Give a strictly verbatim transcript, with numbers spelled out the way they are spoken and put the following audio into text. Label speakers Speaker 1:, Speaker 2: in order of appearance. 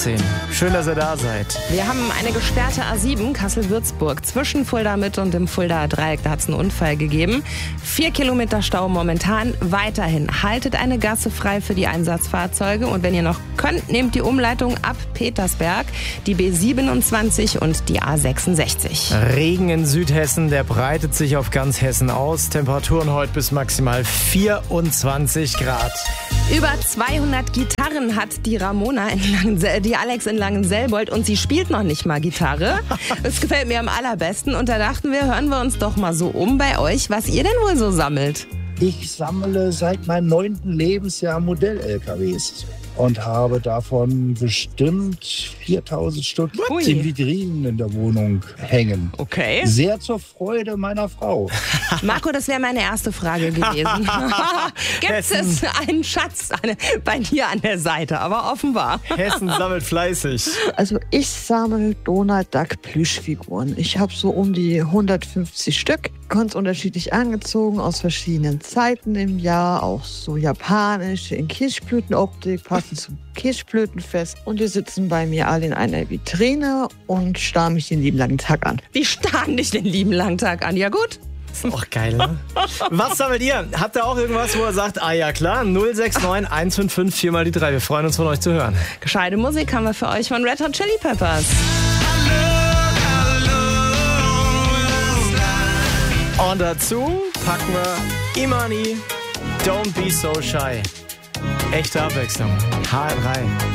Speaker 1: Schön, dass ihr da seid.
Speaker 2: Wir haben eine gesperrte A sieben Kassel-Würzburg zwischen Fulda Mitte und dem Fuldaer Dreieck. Da hat es einen Unfall gegeben. Vier Kilometer Stau momentan. Weiterhin haltet eine Gasse frei für die Einsatzfahrzeuge. Und wenn ihr noch könnt, nehmt die Umleitung ab Petersberg, die B siebenundzwanzig und die A sechsundsechzig.
Speaker 1: Regen in Südhessen, der breitet sich auf ganz Hessen aus. Temperaturen heute bis maximal vierundzwanzig Grad.
Speaker 2: Über zweihundert Gitarren hat die Ramona in Langensel- die Alex in Langenselbold, und sie spielt noch nicht mal Gitarre. Das gefällt mir am allerbesten. Und da dachten wir, hören wir uns doch mal so um bei euch, was ihr denn wohl so sammelt.
Speaker 3: Ich sammle seit meinem neunten Lebensjahr Modell-L K Ws und habe davon bestimmt viertausend Stück
Speaker 2: Ui.
Speaker 3: in Vitrinen in der Wohnung hängen.
Speaker 2: Okay.
Speaker 3: Sehr zur Freude meiner Frau.
Speaker 2: Marco, das wäre meine erste Frage gewesen. Gibt
Speaker 1: Hessen.
Speaker 2: es einen Schatz bei dir an der Seite? Aber offenbar.
Speaker 1: Hessen sammelt fleißig.
Speaker 4: Also ich sammle Donald Duck Plüschfiguren. Ich habe so um die hundertfünfzig Stück, ganz unterschiedlich angezogen, aus verschiedenen Zeiten im Jahr, auch so japanische in Kirschblütenoptik, passend zum Kirschblütenfest. Und die sitzen bei mir alle in einer Vitrine und starren mich den lieben langen Tag an.
Speaker 2: Die starren dich den lieben langen Tag an. Ja gut.
Speaker 1: Ist auch geil, ne? Was sammelt ihr? Habt ihr auch irgendwas, wo ihr sagt, ah ja klar, null sechs neun eins fünf fünf vier mal die drei. Wir freuen uns, von euch zu hören.
Speaker 2: Gescheite Musik haben wir für euch von Red Hot Chili Peppers.
Speaker 1: Und dazu packen wir Imani, Don't Be So Shy. Echte Abwechslung. H R drei.